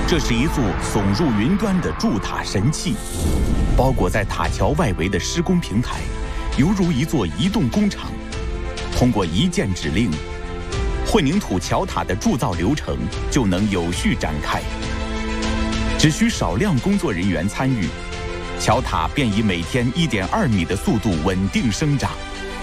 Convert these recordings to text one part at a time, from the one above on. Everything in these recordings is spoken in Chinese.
这是一座耸入云端的筑塔神器，包裹在塔桥外围的施工平台，犹如一座移动工厂。通过一键指令，混凝土桥塔的铸造流程就能有序展开。只需少量工作人员参与，桥塔便以每天1.2米的速度稳定生长。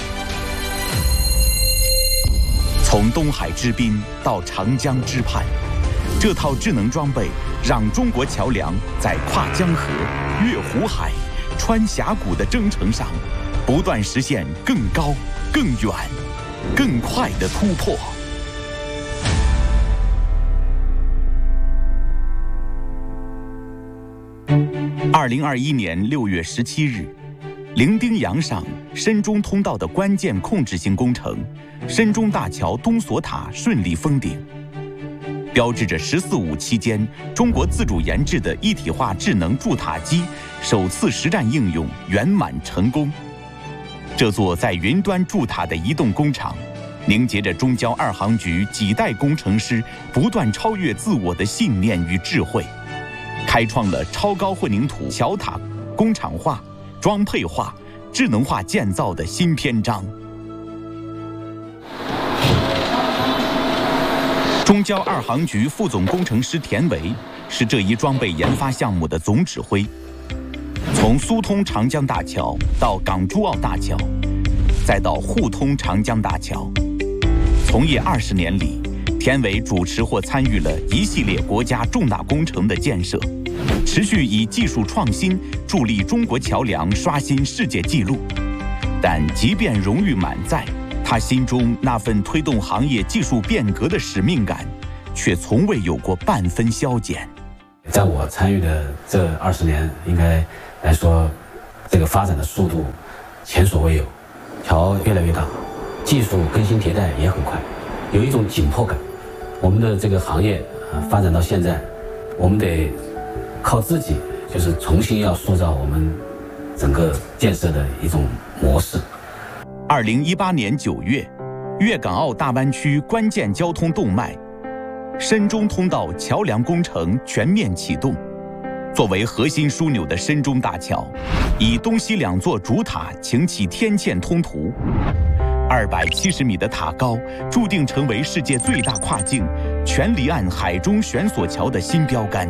从东海之滨到长江之畔，这套智能装备让中国桥梁在跨江河、越湖海、穿峡谷的征程上，不断实现更高、更远、更快的突破。2021年6月17日，伶仃洋上深中通道的关键控制性工程——深中大桥东索塔顺利封顶，标志着“十四五”期间中国自主研制的一体化智能筑塔机首次实战应用圆满成功。这座在云端筑塔的移动工厂，凝结着中交二航局几代工程师不断超越自我的信念与智慧，开创了超高混凝土桥塔工厂化、装配化、智能化建造的新篇章。中交二航局副总工程师田维是这一装备研发项目的总指挥。从苏通长江大桥到港珠澳大桥，再到沪通长江大桥，从业20年里，田维主持或参与了一系列国家重大工程的建设，持续以技术创新助力中国桥梁刷新世界纪录。但即便荣誉满载，他心中那份推动行业技术变革的使命感，却从未有过半分消减。 在我参与的这20年，应该来说，这个发展的速度前所未有，桥越来越大，技术更新迭代也很快，有一种紧迫感。我们的这个行业发展到现在，我们得靠自己，就是重新要塑造我们整个建设的一种模式。 2018年9月，粤港澳大湾区关键交通动脉深中通道桥梁工程全面启动。作为核心枢纽的深中大桥，以东西2座主塔擎起天堑通途，270米的塔高注定成为世界最大跨境全离岸海中悬索桥的新标杆。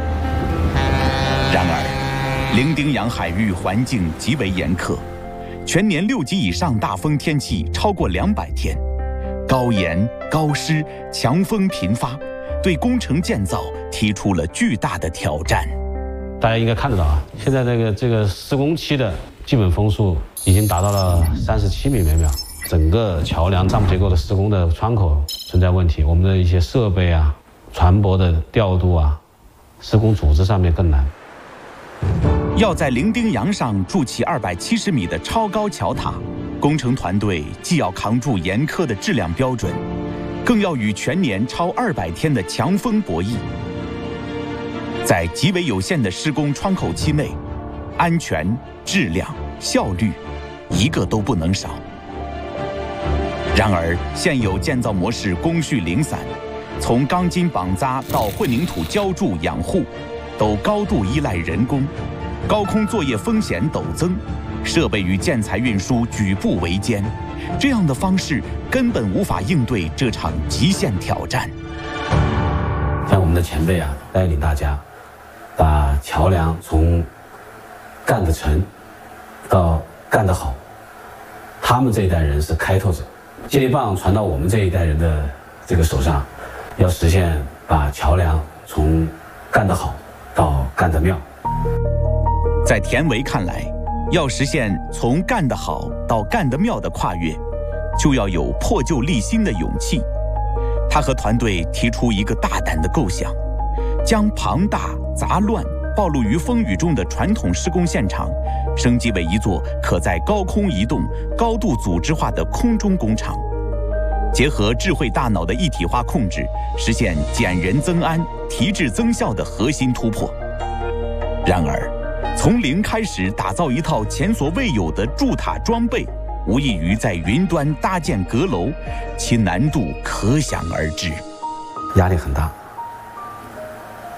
然而，伶仃洋海域环境极为严苛，全年6级以上大风天气超过200天，高盐、高湿、强风频发，对工程建造提出了巨大的挑战。 大家应该看得到啊，现在这个施工期的基本风速已经达到了37米每秒，整个桥梁丈夫结构的施工的窗口存在问题，我们的一些设备啊、船舶的调度啊、施工组织上面更难。 要在伶仃洋上筑起270米的超高桥塔，工程团队既要扛住严苛的质量标准，更要与全年超200天的强风博弈。在极为有限的施工窗口期内，安全、质量、效率，一个都不能少。然而，现有建造模式工序零散，从钢筋绑扎到混凝土浇筑养护，都高度依赖人工，高空作业风险陡增，设备与建材运输举步维艰。这样的方式根本无法应对这场极限挑战。 像我们的前辈啊，带领大家把桥梁从干得成到干得好，他们这一代人是开拓者，接力棒传到我们这一代人的这个手上，要实现把桥梁从干得好到干得妙。 在田维看来，要实现从干得好到干得妙的跨越，就要有破旧立新的勇气。他和团队提出一个大胆的构想，将庞大、杂乱、暴露于风雨中的传统施工现场，升级为一座可在高空移动、高度组织化的空中工厂，结合智慧大脑的一体化控制，实现减人增安、提质增效的核心突破。然而，从零开始打造一套前所未有的筑塔装备，无异于在云端搭建阁楼，其难度可想而知。 压力很大，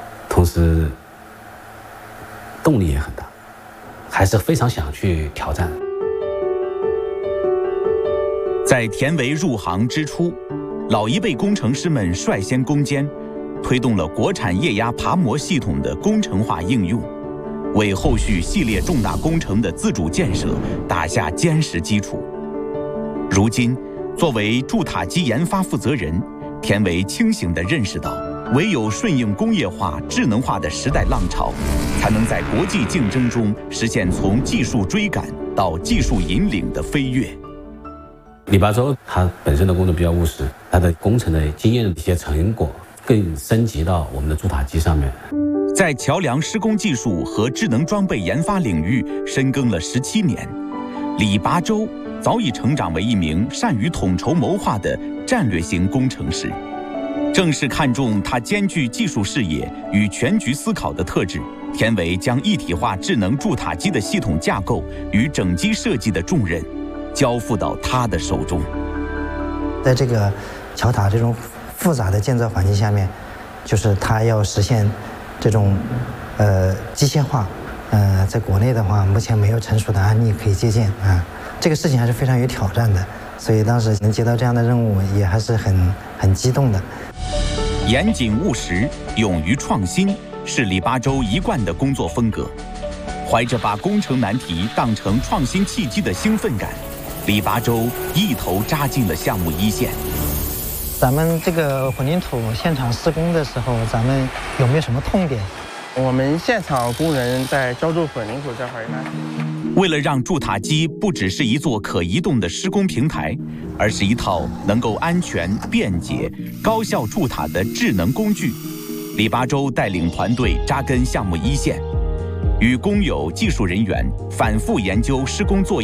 时动力也很大，还是非常想去挑战。 在田维入行之初，老一辈工程师们率先攻坚，推动了国产液压爬模系统的工程化应用，为后续系列重大工程的自主建设打下坚实基础。如今，作为铸塔机研发负责人，田维清醒地认识到，唯有顺应工业化、智能化的时代浪潮，才能在国际竞争中实现从技术追赶到技术引领的飞跃。 李八洲他本身的工作比较务实，他的工程的经验的一些成果更升级到我们的铸塔机上面。 在桥梁施工技术和智能装备研发领域深耕了17年，李八洲早已成长为一名善于统筹谋划的战略型工程师。正是看重他兼具技术视野与全局思考的特质，田维将一体化智能铸塔机的系统架构与整机设计的重任交付到他的手中。 在这个桥塔这种复杂的建造环境下面，就是他要实现这种机械化，在国内的话，目前没有成熟的案例可以借鉴啊。这个事情还是非常有挑战的，所以当时能接到这样的任务，也还是很激动的。 严谨务实、勇于创新是李八洲一贯的工作风格。怀着把工程难题当成创新契机的兴奋感，李八洲一头扎进了项目一线。 咱们这个混凝土现场施工的时候，咱们有没有什么痛点？ 我们现场工人在浇筑混凝土这块呢， 为了让铸塔机不只是一座可移动的施工平台，而是一套能够安全、便捷、高效铸塔的智能工具，李八洲带领团队扎根项目一线，与工友、技术人员反复研究施工作业